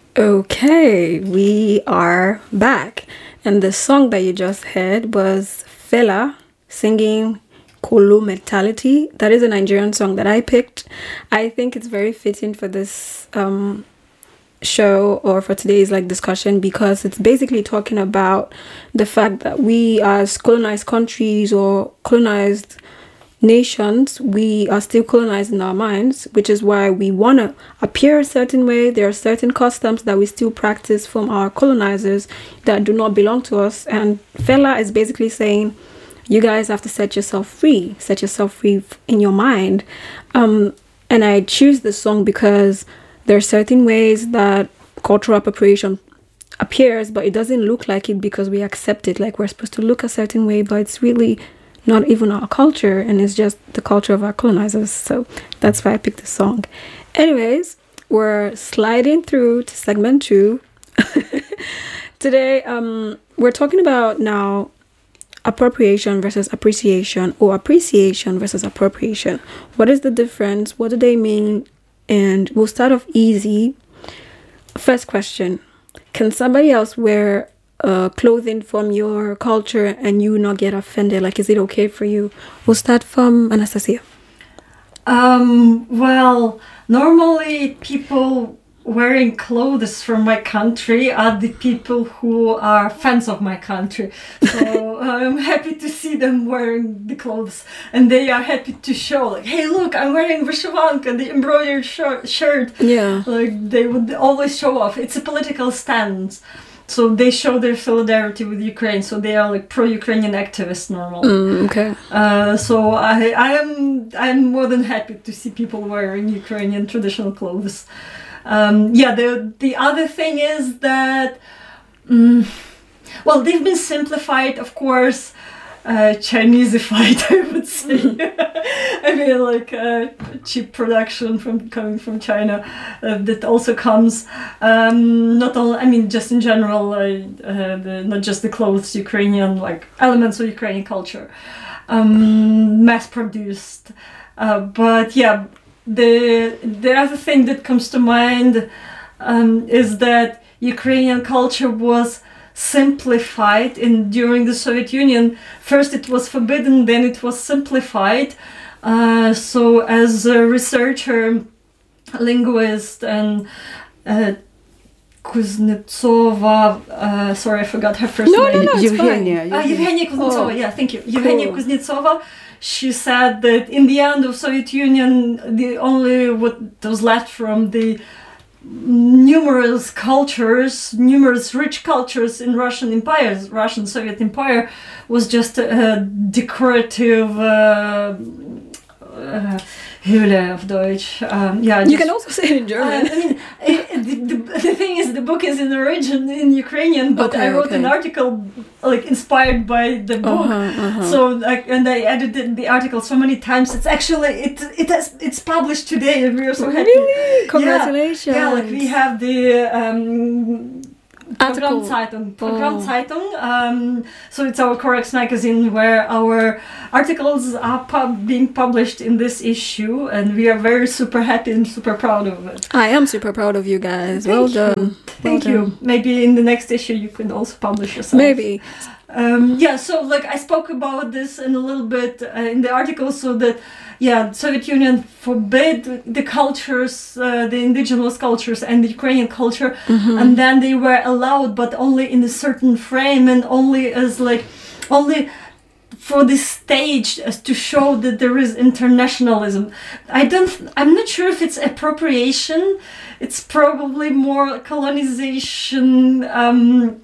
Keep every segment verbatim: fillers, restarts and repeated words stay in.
Okay, we are back. And the song that you just heard was Fela singing Kolo Mentality. That is a Nigerian song that I picked. I think it's very fitting for this um, show or for today's like discussion because it's basically talking about the fact that we as colonized countries or colonized nations, we are still colonized in our minds, which is why we want to appear a certain way. There are certain customs that we still practice from our colonizers that do not belong to us. And Fela is basically saying, you guys have to set yourself free, set yourself free in your mind. Um, and I choose this song because there are certain ways that cultural appropriation appears, but it doesn't look like it because we accept it. Like we're supposed to look a certain way, but it's really not even our culture, and it's just the culture of our colonizers. So that's why I picked this song. Anyways, we're sliding through to segment two. Today, um, we're talking about now appropriation versus appreciation, or appreciation versus appropriation. What is the difference? What do they mean? And we'll start off easy. First question: can somebody else wear Uh, clothing from your culture and you not get offended? Like, is it okay for you? We'll start from Anastasia. Um, well, normally people wearing clothes from my country are the people who are fans of my country. So I'm happy to see them wearing the clothes, and they are happy to show, like, hey, look, I'm wearing vyshyvanka, the embroidered shir- shirt. Yeah. Like, they would always show off. It's a political stance. So they show their solidarity with Ukraine. So they are like pro-Ukrainian activists normally. Mm, okay. Uh, so I, I am I'm more than happy to see people wearing Ukrainian traditional clothes. Um, yeah, the the other thing is that, um, well, they've been simplified, of course, uh, Chineseified, I would say. I mean, like uh, cheap production from coming from China uh, that also comes. Um, not only, I mean, just in general, uh, uh, the, not just the clothes, Ukrainian like elements of Ukrainian culture, um, mass produced. Uh, but yeah, the the other thing that comes to mind um, is that Ukrainian culture was simplified in during the Soviet Union. First it was forbidden, then it was simplified. Uh, so as a researcher, linguist, and uh, Kuznetsova, uh, sorry, I forgot her first no, name. No, no, it's Evgenia. Uh, Evgenia Kuznetsova, Oh. yeah, thank you. Evgenia Cool. Kuznetsova. She said that in the end of Soviet Union, the only what was left from the numerous cultures, numerous rich cultures in Russian empires, Russian Soviet Empire, was just a decorative uh, uh, Hülle of Deutsch. Um, yeah, You just, can also say it in German. Uh, I mean, it, the, the, the thing is, the book is in origin in Ukrainian, but Okay, I wrote okay. an article like inspired by the book. Uh-huh, uh-huh. So like, and I edited the article so many times. It's actually it it has it's published today, and we are so happy. Really? Congratulations. Yeah, yeah, like we have the um, Article. Programmzeitung. Programmzeitung. Oh. Um, so it's our Corex magazine where our articles are pub- being published in this issue, and we are very super happy and super proud of it. I am super proud of you guys. Thank well you. done. Thank well you. done. Maybe in the next issue you can also publish yourself. Maybe. Um, yeah, so like I spoke about this in a little bit uh, in the article, so that yeah, Soviet Union forbid the cultures, uh, the indigenous cultures and the Ukrainian culture, Mm-hmm. and then they were allowed, but only in a certain frame and only as like only for this stage as to show that there is internationalism. I don't. I'm not sure if it's appropriation. It's probably more colonization. Um,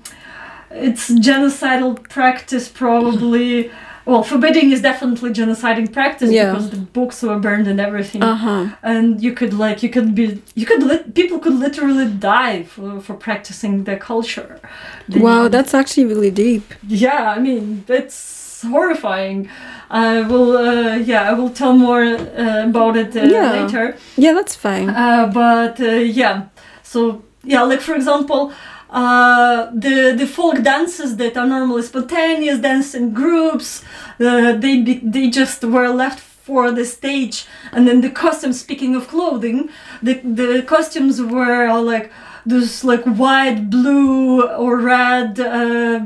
It's genocidal practice, probably. Well, forbidding is definitely genocidal practice Yeah. because the books were burned and everything. Uh-huh. And you could like you could be you could lit- people could literally die for, for practicing their culture. They- Wow, that's actually really deep. yeah. I mean, that's horrifying. I will uh, yeah I will tell more uh, about it uh, Yeah. later. Yeah, that's fine. Uh, but uh, yeah, so yeah, like for example. Uh, the the folk dances that are normally spontaneous dance in groups, uh, they be, they just were left for the stage, and then the costumes. Speaking of clothing, the the costumes were uh, like those like white, blue, or red uh,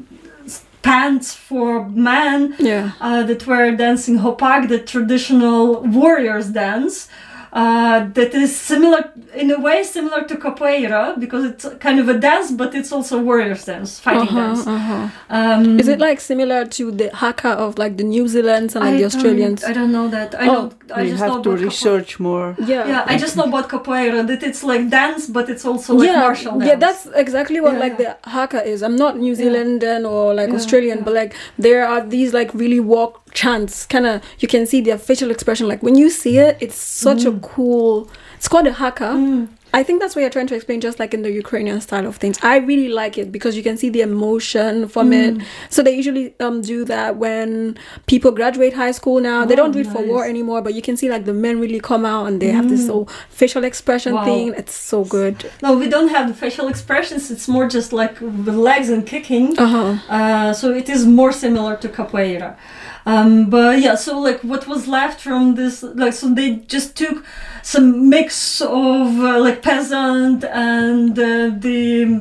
pants for men Yeah. uh, that were dancing hopak, the traditional warriors dance. Uh, that is similar, in a way, similar to capoeira, because it's kind of a dance, but it's also warriors dance, fighting Uh-huh, dance. uh-huh. Um, Is it like similar to the haka of like the New Zealanders and like I the Australians? Don't, I don't know that. I Oh, don't. I You just know have to about capoeira. research more. Yeah. Yeah, I just know about capoeira, that it's like dance, but it's also like yeah, martial dance. yeah, that's exactly what Yeah, like yeah. the haka is. I'm not New Zealandan or like Yeah, Australian, yeah. but like there are these like really walk chants. Kind of, you can see their facial expression. Like when you see it, it's such a cool. It's called a haka. Mm. I think that's what you're trying to explain, just like in the Ukrainian style of things. I really like it because you can see the emotion from Mm. it. So they usually um do that when people graduate high school now. They Oh, don't do it for nice. war anymore, but you can see like the men really come out and they have this whole facial expression Wow. thing. It's so good. No, we don't have the facial expressions. It's more just like the legs and kicking. Uh-huh. Uh, so it is more similar to capoeira. Um, but yeah, so like what was left from this, like, so they just took some mix of uh, like peasant and uh, the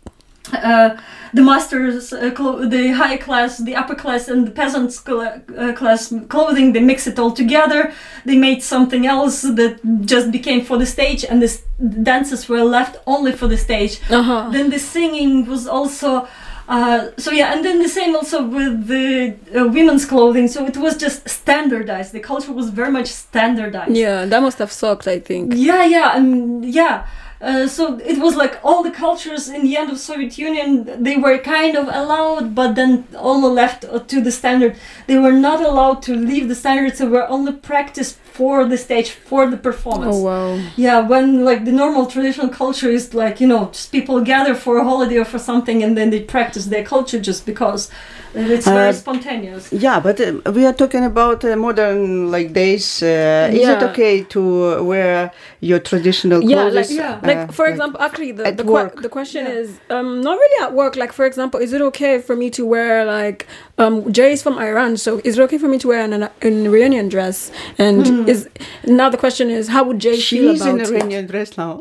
uh, the masters, uh, clo- the high class, the upper class, and the peasants' cl- uh, class clothing. They mix it all together. They made something else that just became for the stage, and the s- dances were left only for the stage. Uh-huh. Then the singing was also. Uh, so yeah, and then the same also with the uh, women's clothing. So it was just standardized. The culture was very much standardized. Yeah, that must have sucked, I think. Yeah, yeah, and yeah. Uh, so it was like all the cultures in the end of Soviet Union, they were kind of allowed, but then only left uh, to the standard. They were not allowed to leave the standards. They were only practiced for the stage, for the performance. Oh, wow. Yeah, when like the normal traditional culture is like, you know, just people gather for a holiday or for something and then they practice their culture just because it's very Uh, spontaneous. Yeah, but uh, we are talking about uh, modern like days. Uh, Is it Yeah. okay to wear your traditional Yeah, clothes? like, Yeah. like uh, for example, actually, the at the, que- work? the question Yeah. is um not really at work. Like for example, is it okay for me to wear like um Jay is from Iran, so is it okay for me to wear an, an Iranian dress? And is now the question is, how would Jay feel She's about in it? Iranian dress now.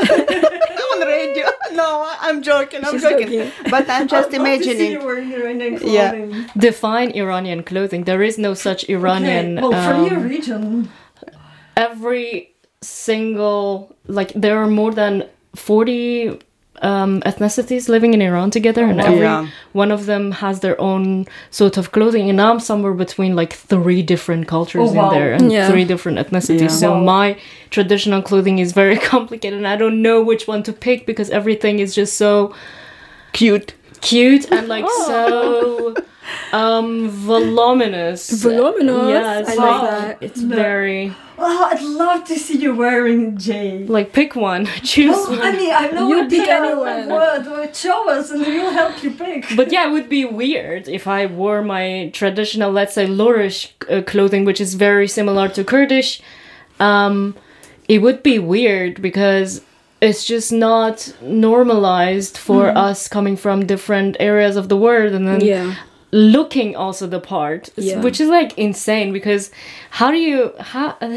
On radio. No, I'm joking. I'm She's joking. joking. But I'm just I'd love to see imagining. you wearing Iranian Yeah. clothing. Define Iranian clothing. There is no such Iranian. Okay. Well, from um, your region. every single like there are more than forty um, ethnicities living in Iran together, and wow. every Yeah. one of them has their own sort of clothing. And I'm somewhere between like three different cultures Oh, wow. in there and Yeah. three different ethnicities. Yeah. So Wow. my traditional clothing is very complicated, and I don't know which one to pick because everything is just so Cute. cute and like so um voluminous. Voluminous? Yeah, it's I like like that. it's No. very Oh, I'd love to see you wearing Jay. like pick one, choose Well, one. I mean, I know You what pick the anyone. word. Well, show us, and we'll help you pick. But yeah, it would be weird if I wore my traditional, let's say, Lurish uh, clothing, which is very similar to Kurdish. Um, it would be weird because it's just not normalized for us coming from different areas of the world, and then Yeah. looking also the part, Yeah. which is like insane because how do you how uh,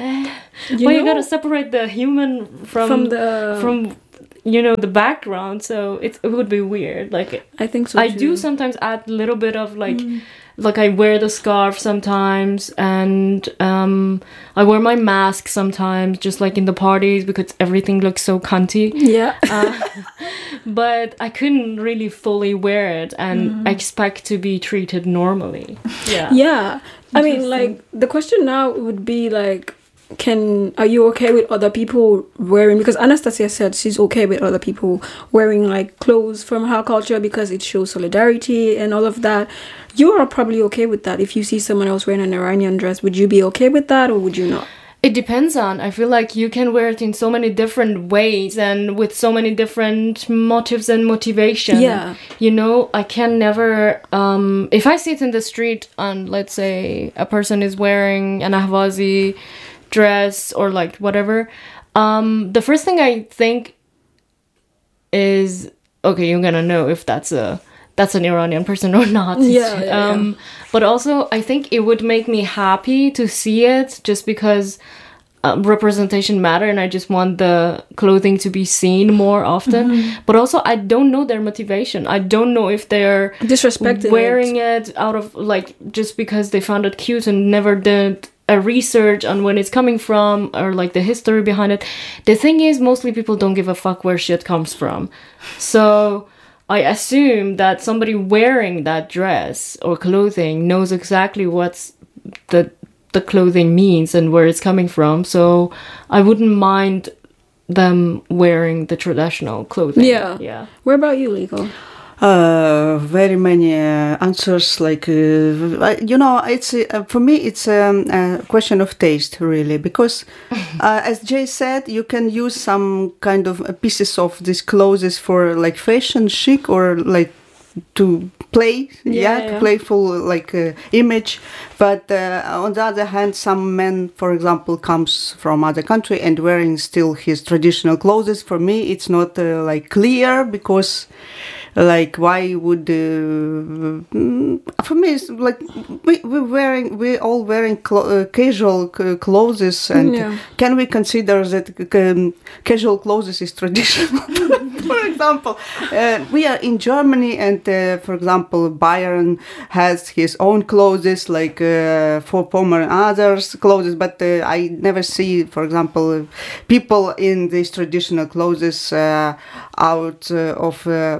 You well you know, gotta separate the human from from the from you know the background, so it, it would be weird. Like I think so I too. do sometimes add a little bit of like like I wear the scarf sometimes, and um I wear my mask sometimes just like in the parties because everything looks so cunty. Yeah. Uh, but I couldn't really fully wear it and expect to be treated normally. Yeah. Yeah. I mean, Interesting. like, the question now would be, like, can, are you okay with other people wearing, because Anastasia said she's okay with other people wearing, like, clothes from her culture because it shows solidarity and all of that. You are probably okay with that. If you see someone else wearing an Iranian dress, would you be okay with that or would you not? It depends on. I feel like you can wear it in so many different ways and with so many different motives and motivation. Yeah. You know, I can never um if I see it in the street and let's say a person is wearing an Ahwazi dress or like whatever, um the first thing I think is okay, you're gonna know if that's a that's an Iranian person or not. Yeah, yeah, um, But also, I think it would make me happy to see it just because uh, representation matter, and I just want the clothing to be seen more often. Mm-hmm. But also, I don't know their motivation. I don't know if they're disrespecting wearing it. it out of like just because they found it cute and never did a research on when it's coming from or like the history behind it. The thing is, mostly people don't give a fuck where shit comes from. So I assume that somebody wearing that dress or clothing knows exactly what's the the clothing means and where it's coming from. So I wouldn't mind them wearing the traditional clothing. Yeah. Yeah. What about you, Liko? Uh, very many uh, answers. Like uh, you know, it's uh, for me, it's um, a question of taste, really, because uh, as Jay said, you can use some kind of uh, pieces of these clothes for like fashion chic or like to play, yeah, Yeah, to yeah. playful like uh, image. But uh, on the other hand, some man, for example, comes from other country and wearing still his traditional clothes. For me, it's not uh, like clear because. Like, why would uh, mm, for me it's like we we wearing we all wearing clo- uh, casual c- clothes, and Yeah. can we consider that um, casual clothes is traditional? For example, uh, we are in Germany, and uh, for example, Bayern has his own clothes, like uh, for Pomer and others clothes, but uh, I never see, for example, people in these traditional clothes uh, out uh, of. Uh,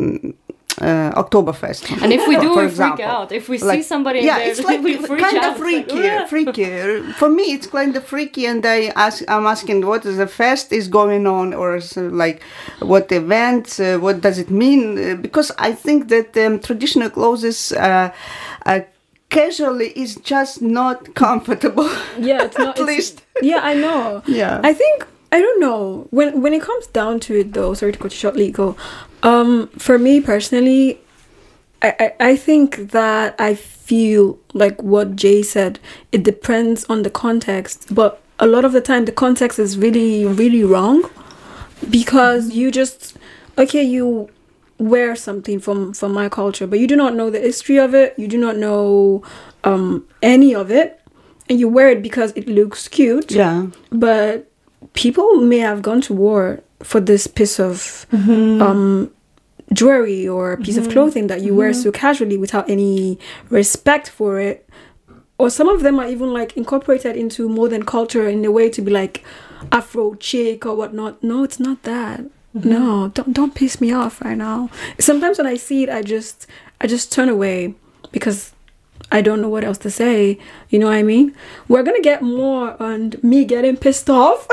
Uh, Oktoberfest. And if we do, for we freak example. out. If we see Like, somebody in yeah, there, it's like we freak kind out. of freaky, It's like, freaky. For me, it's kind of freaky, and I ask, I'm asking what is the fest is going on, or so, like what event, uh, what does it mean? Uh, because I think that um, traditional clothes, uh, uh, casually, is just not comfortable. Yeah, it's not. At it's- least. Yeah, I know. Yeah. I think I don't know when when it comes down to it though. Sorry to cut you short, Liko. Um, for me personally, I, I I think that I feel like what Jay said. It depends on the context, but a lot of the time the context is really really wrong, because you just okay you wear something from from my culture, but you do not know the history of it. You do not know um any of it, and you wear it because it looks cute. Yeah. But people may have gone to war for this piece of um, jewelry or a piece of clothing that you wear so casually without any respect for it. Or some of them are even like incorporated into modern culture in a way to be like Afro chic or whatnot. No, it's not that. No, don't don't piss me off right now. Sometimes when I see it, I just I just turn away because I don't know what else to say. You know what I mean? We're gonna get more on me getting pissed off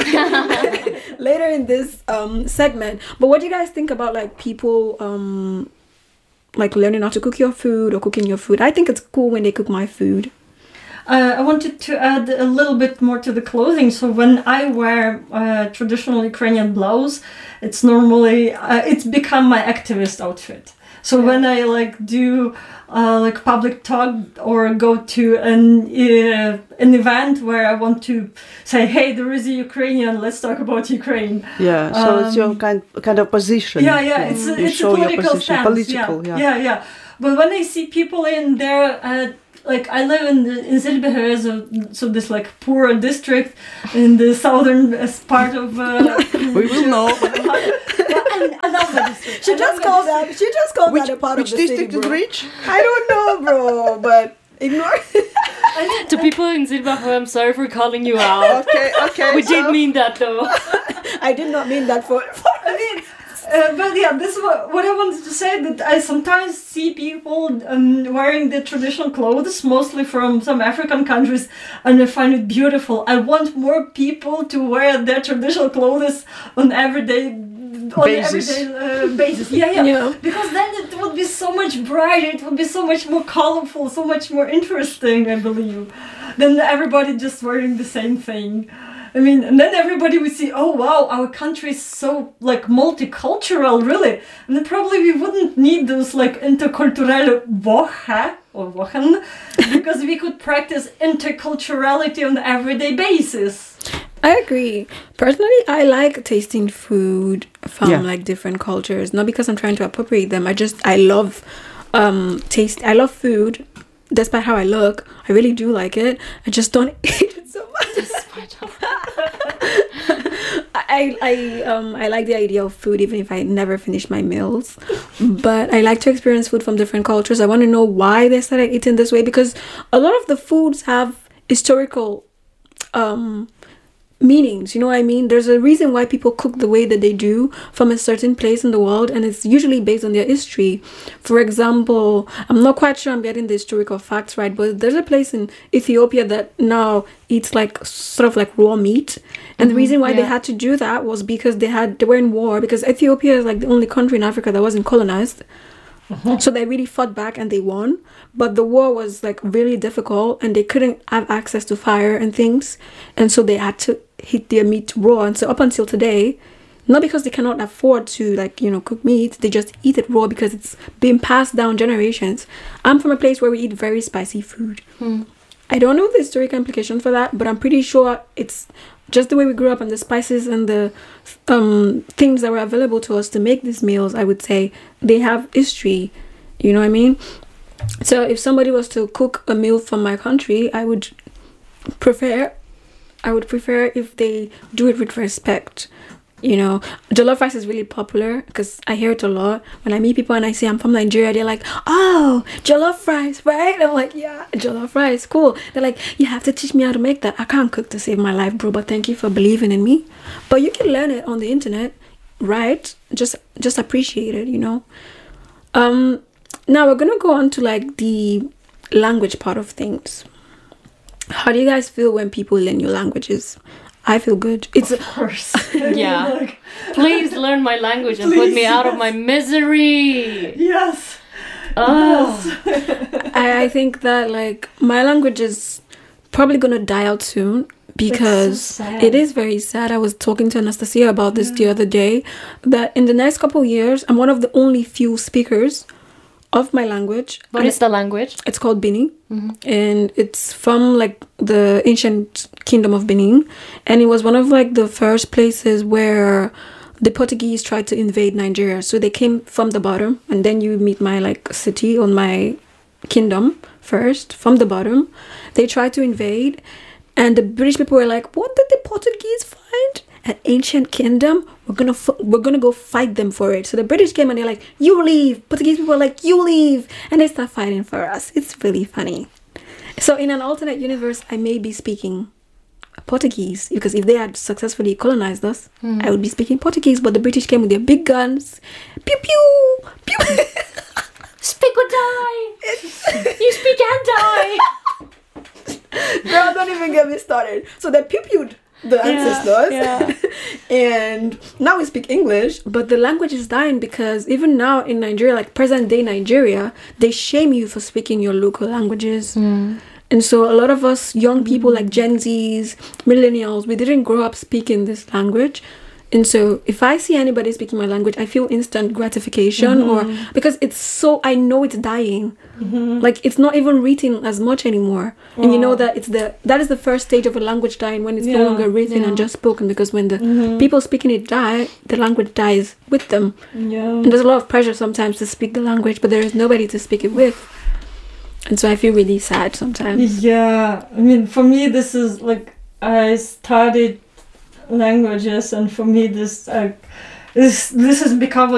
later in this um segment. But what do you guys think about like people um like learning how to cook your food or cooking your food? I think it's cool when they cook my food. Uh, I wanted to add a little bit more to the clothing. So when I wear uh, traditional Ukrainian blouse, it's normally uh, it's become my activist outfit. So when I like do uh, like public talk or go to an uh, an event where I want to say, hey, there is a Ukrainian, let's talk about Ukraine. Yeah. So it's your kind kind of position. Yeah, yeah, it's a, You it's a show your political position. stance. Political, yeah. yeah. yeah, yeah. But when I see people in there, uh, like I live in the, in Zilbehe, so, so this like poor district in the southern uh, part of. Uh, We will know. I, I love the district. She I just love called the that. She just called Which, that a part which of the district city, is bro. rich? I don't know, bro. But ignore. To people in Zimbabwe, I'm sorry for calling you out. Okay, okay. We so- did mean that though. I did not mean that for. for I mean, uh, but yeah, this is what, what I wanted to say, that I sometimes see people um, wearing the traditional clothes, mostly from some African countries, and I find it beautiful. I want more people to wear their traditional clothes on everyday on Basis. everyday uh, basis. Yeah, yeah, Yeah. Because then it would be so much brighter, it would be so much more colorful, so much more interesting, I believe, than everybody just wearing the same thing. I mean, and then everybody would see, oh wow, our country is so like multicultural, really. And then probably we wouldn't need those like interculturelle Woche or Wochen, because we could practice interculturality on an everyday basis. I agree. Personally, I like tasting food from Yeah. like different cultures. Not because I'm trying to appropriate them. I just I love um taste. I love food, despite how I look. I really do like it. I just don't eat it so much. I I um I like the idea of food even if I never finish my meals, but I like to experience food from different cultures. I want to know why they started eating this way, because a lot of the foods have historical um meanings, you know what I mean? There's a reason why people cook the way that they do from a certain place in the world, and it's usually based on their history. For example, I'm not quite sure I'm getting the historical facts right, but there's a place in Ethiopia that now eats like sort of like raw meat, and the reason why yeah. they had to do that was because they had they were in war, because Ethiopia is like the only country in Africa that wasn't colonized. So they really fought back and they won, but the war was like really difficult and they couldn't have access to fire and things, and so they had to heat their meat raw. And so up until today, not because they cannot afford to like you know cook meat, they just eat it raw because it's been passed down generations. I'm from a place where we eat very spicy food. Hmm. I don't know the historical implication for that, but I'm pretty sure it's just the way we grew up, and the spices and the um, things that were available to us to make these meals, I would say, they have history. You know what I mean? So if somebody was to cook a meal from my country, I would prefer, I would prefer if they do it with respect. You know, jollof rice is really popular because I hear it a lot. When I meet people and I say I'm from Nigeria, they're like, oh, jollof rice, right? I'm like, yeah, jollof rice, cool. They're like, you have to teach me how to make that. I can't cook to save my life, bro, but thank you for believing in me. But you can learn it on the internet, right? Just just appreciate it, you know? Um, now we're going to go on to like the language part of things. How do you guys feel when people learn your languages? I feel good. It's Of course. I mean, Yeah. like, Please learn my language and put Please, me out of yes. my misery. yes. Oh. Yes. I, I think that like my language is probably gonna die out soon because so sad. it is very sad. I was talking to Anastasia about this the other day, that in the next couple of years I'm one of the only few speakers of my language. What And is the language? It's called Bini, Mm-hmm. and it's from like the ancient kingdom of Benin, and it was one of like the first places where the Portuguese tried to invade Nigeria. So they came from the bottom, and then you meet my like city on my kingdom first from the bottom. They tried to invade, and the British people were like, "What did the Portuguese find? An ancient kingdom? We're gonna f- we're gonna go fight them for it." So the British came and they're like, "You leave." Portuguese people were like, "You leave," and they start fighting for us. It's really funny. So in an alternate universe, I may be speaking Portuguese, because if they had successfully colonized us, Hmm. I would be speaking Portuguese. But the British came with their big guns, pew pew pew. Speak or die. You speak and die. Girl, don't even get me started. So they pew pewed the ancestors, yeah. and now we speak English, but the language is dying because even now in Nigeria, like present day Nigeria, they shame you for speaking your local languages. Mm. And so a lot of us young people, like Gen Zs, millennials, we didn't grow up speaking this language. And so if I see anybody speaking my language, I feel instant gratification, or because it's so, I know it's dying. Like it's not even written as much anymore. And you know that it's the, that is the first stage of a language dying, when it's no Yeah, longer written yeah. and just spoken, because when the people speaking it die, the language dies with them. Yeah. And there's a lot of pressure sometimes to speak the language, but there is nobody to speak it with. And so I feel really sad sometimes. Yeah, I mean, for me, this is like I studied languages, and for me, this uh, this this has become